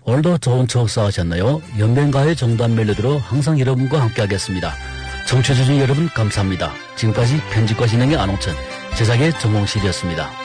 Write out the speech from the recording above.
오늘도 좋은 추억 쌓으셨나요? 연변가의 정단 멜로디로 항상 여러분과 함께하겠습니다. 청취해주신 여러분 감사합니다. 지금까지 편집과 진행의 안홍천, 제작의 정홍실이었습니다.